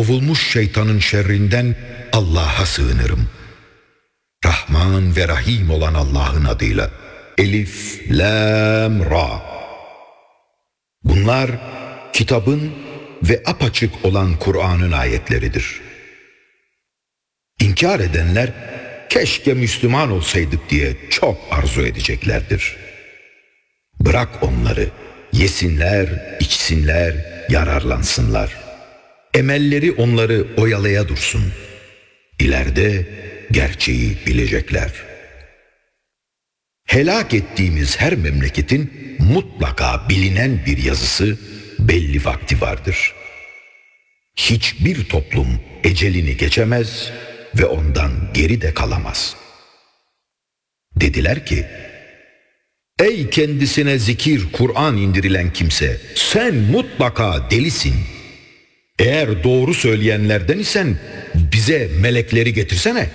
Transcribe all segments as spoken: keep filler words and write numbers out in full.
kovulmuş şeytanın şerrinden Allah'a sığınırım. Rahman ve Rahim olan Allah'ın adıyla. Elif, Lam, Ra. Bunlar kitabın ve apaçık olan Kur'an'ın ayetleridir. İnkar edenler keşke Müslüman olsaydık diye çok arzu edeceklerdir. Bırak onları, yesinler, içsinler, yararlansınlar. Emelleri onları oyalaya dursun. İleride gerçeği bilecekler. Helak ettiğimiz her memleketin mutlaka bilinen bir yazısı, belli vakti vardır. Hiçbir toplum ecelini geçemez ve ondan geri de kalamaz. Dediler ki, ey kendisine zikir, Kur'an indirilen kimse, sen mutlaka delisin. Eğer doğru söyleyenlerden isen bize melekleri getirsene.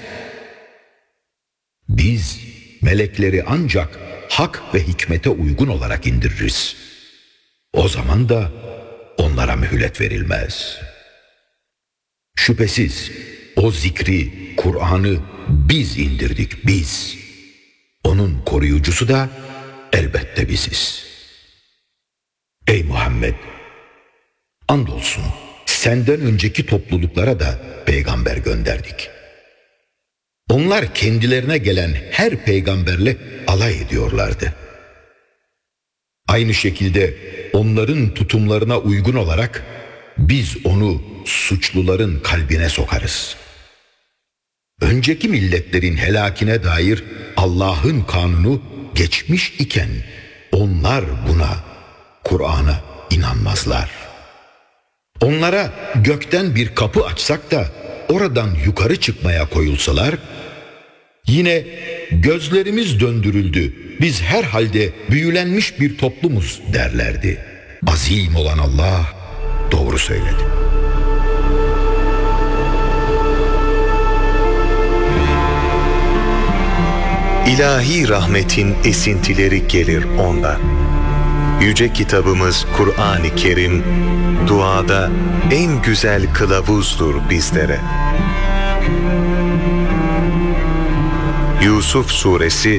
Biz melekleri ancak hak ve hikmete uygun olarak indiririz. O zaman da onlara mühlet verilmez. Şüphesiz o zikri, Kur'an'ı biz indirdik, biz. Onun koruyucusu da elbette biziz. Ey Muhammed! Andolsun senden önceki topluluklara da peygamber gönderdik. Onlar kendilerine gelen her peygamberle alay ediyorlardı. Aynı şekilde onların tutumlarına uygun olarak biz onu suçluların kalbine sokarız. Önceki milletlerin helakine dair Allah'ın kanunu geçmiş iken onlar buna, Kur'an'a inanmazlar. Onlara gökten bir kapı açsak da oradan yukarı çıkmaya koyulsalar, yine gözlerimiz döndürüldü, biz herhalde büyülenmiş bir toplumuz derlerdi. Azim olan Allah doğru söyledi. İlahi rahmetin esintileri gelir ondan. Yüce kitabımız Kur'an-ı Kerim, duada en güzel kılavuzdur bizlere. Yusuf Suresi